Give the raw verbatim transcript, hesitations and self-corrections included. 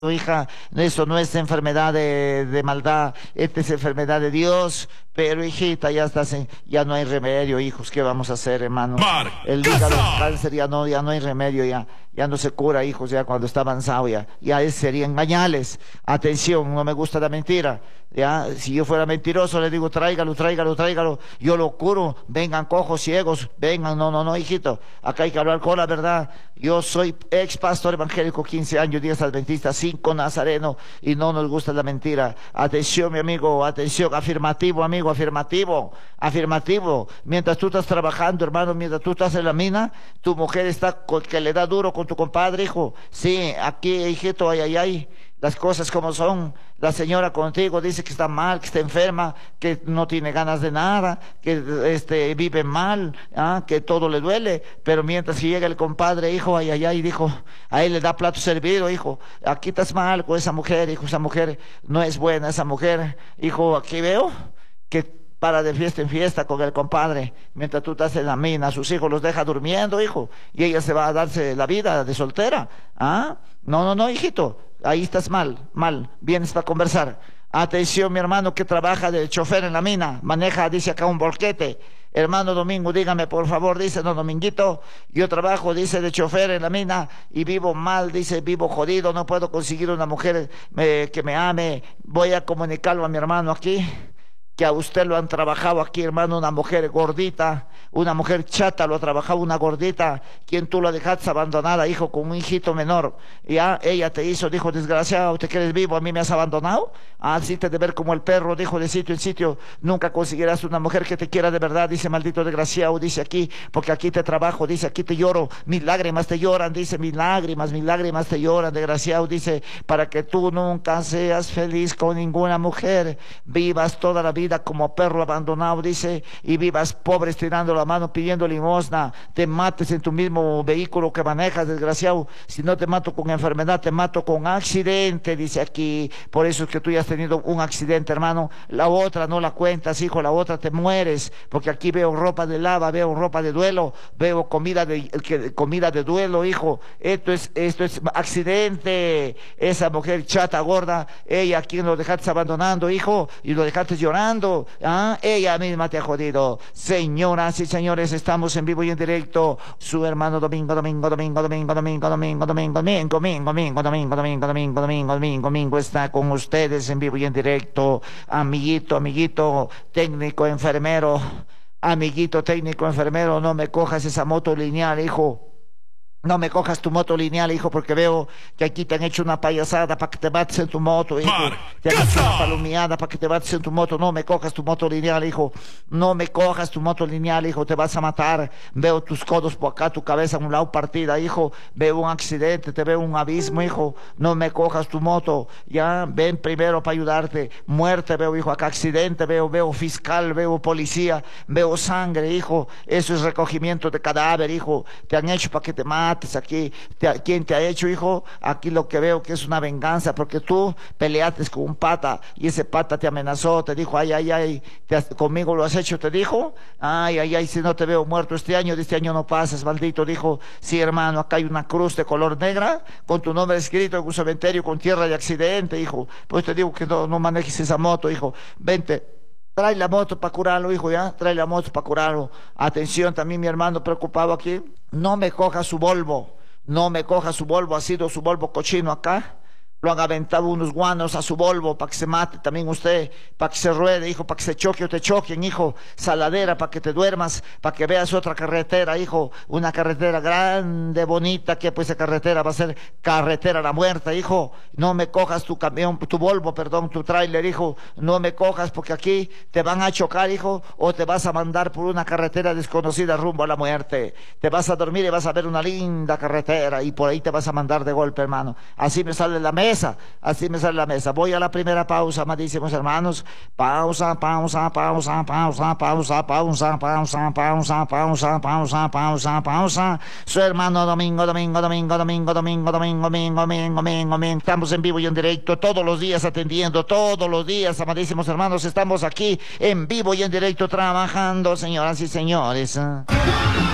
tu hija, eso no es enfermedad de, de maldad, esta es enfermedad de Dios, pero hijita, ya estás en, ya no hay remedio, hijos, ¿qué vamos a hacer, hermanos? El hígado, el cáncer, ya no, ya no hay remedio, ya, ya no se cura, hijos, ya cuando está avanzado, ya, ya es, serían engañales. Atención, no me gusta la mentira, ya, si yo fuera mentiroso, le digo, tráigalo, tráigalo, tráigalo, yo lo curo, vengan cojos, ciegos, vengan, no, no, no, hijito, acá hay que hablar con la verdad. Yo soy ex pastor evangélico, quince años, días adventistas, cinco nazareno, y no nos gusta la mentira. Atención, mi amigo, atención, afirmativo, amigo, afirmativo, afirmativo. Mientras tú estás trabajando, hermano, mientras tú estás en la mina, tu mujer está con, que le da duro con tu compadre, hijo. Sí, aquí, hijito, ay, ay, ay. Las cosas como son, la señora contigo dice que está mal, que está enferma, que no tiene ganas de nada, que este, vive mal, ¿ah? Que todo le duele, pero mientras que llega el compadre, hijo, ay, ay, ay, dijo, a él le da plato servido, hijo, aquí estás mal con esa mujer, hijo, esa mujer no es buena, esa mujer, hijo, aquí veo que para de fiesta en fiesta con el compadre, mientras tú estás en la mina, a sus hijos los deja durmiendo, hijo, y ella se va a darse la vida de soltera, ¿ah? No, no, no, hijito, ahí estás mal, mal, vienes para conversar. Atención, mi hermano que trabaja de chofer en la mina, maneja, dice acá un volquete. Hermano Domingo, dígame por favor, dice, no, Dominguito, yo trabajo, dice, de chofer en la mina y vivo mal, dice, vivo jodido, no puedo conseguir una mujer eh, que me ame. Voy a comunicarlo a mi hermano aquí, que a usted lo han trabajado aquí, hermano, una mujer gordita, una mujer chata, lo ha trabajado una gordita, quien tú la dejaste abandonada, hijo, con un hijito menor, ya ella te hizo, dijo, desgraciado, te quieres vivo, a mí me has abandonado, así te de ver como el perro, dijo, de sitio en sitio, nunca conseguirás una mujer que te quiera de verdad, dice, maldito desgraciado, dice aquí, porque aquí te trabajo, dice, aquí te lloro, mis lágrimas te lloran, dice, mis lágrimas, mis lágrimas te lloran, desgraciado, dice, para que tú nunca seas feliz con ninguna mujer, vivas toda la vida como perro abandonado, dice, y vivas pobre estirando la mano pidiendo limosna, te mates en tu mismo vehículo que manejas, desgraciado, si no te mato con enfermedad, te mato con accidente, dice aquí, por eso es que tú ya has tenido un accidente, hermano, la otra no la cuentas, hijo, la otra te mueres, porque aquí veo ropa de lava, veo ropa de duelo, veo comida de, que, comida de duelo, hijo, esto es, esto es accidente, esa mujer chata, gorda, ella a quien lo dejaste abandonando, hijo, y lo dejaste llorando, ¿ah? Ella misma te ha jodido. Señoras y señores, estamos en vivo y en directo. Su hermano Domingo, Domingo, Domingo, Domingo, Domingo, Domingo, Domingo, Domingo, Domingo, Domingo, Domingo, Domingo, Domingo, Domingo, Domingo, Domingo está con ustedes en vivo y en directo. Amiguito, amiguito, técnico, enfermero, amiguito, técnico, enfermero, no me cojas esa moto lineal, hijo. No me cojas tu moto lineal, hijo, porque veo que aquí te han hecho una payasada para que te bates en tu moto, hijo. Te han hecho una palomeada para que te bates en tu moto. No me cojas tu moto lineal, hijo. No me cojas tu moto lineal, hijo. Te vas a matar. Veo tus codos por acá, tu cabeza a un lado partida, hijo. Veo un accidente, te veo un abismo, hijo. No me cojas tu moto. Ya, ven primero para ayudarte. Muerte veo, hijo. Acá accidente veo, veo fiscal, veo policía, veo sangre, hijo. Eso es recogimiento de cadáver, hijo. Te han hecho para que te mates. Aquí, te, ¿quién te ha hecho, hijo? Aquí lo que veo que es una venganza, porque tú peleaste con un pata y ese pata te amenazó, te dijo, ay, ay, ay, te has, conmigo lo has hecho, te dijo, ay, ay, ay, si no te veo muerto este año, de este año no pasas, maldito, dijo, sí, hermano, acá hay una cruz de color negra con tu nombre escrito en un cementerio con tierra de accidente, hijo, pues te digo que no, no manejes esa moto, hijo, vente. Trae la moto para curarlo, hijo, ya. Trae la moto para curarlo. Atención, también mi hermano preocupado aquí. No me coja su Volvo. No me coja su Volvo. Ha sido su Volvo cochino acá. Lo han aventado unos guanos a su Volvo para que se mate también usted, para que se ruede, hijo, para que se choque o te choquen, hijo. Saladera para que te duermas, para que veas otra carretera, hijo. Una carretera grande, bonita, que pues esa carretera va a ser carretera a la muerte, hijo. No me cojas tu camión, tu Volvo, perdón, tu tráiler, hijo. No me cojas porque aquí te van a chocar, hijo, o te vas a mandar por una carretera desconocida rumbo a la muerte. Te vas a dormir y vas a ver una linda carretera y por ahí te vas a mandar de golpe, hermano. Así me sale la mesa. Así me sale la mesa. Voy a la primera pausa, amadísimos hermanos. Pausa, pausa, pausa, pausa, pausa, pausa, pausa, pausa, pausa, pausa, pausa, pausa. Su hermano Domingo, Domingo, Domingo, Domingo, Domingo, Domingo, Domingo, Domingo, Domingo, Domingo. Estamos en vivo y en directo todos los días atendiendo, todos los días, amadísimos hermanos. Estamos aquí en vivo y en directo trabajando, señoras y señores.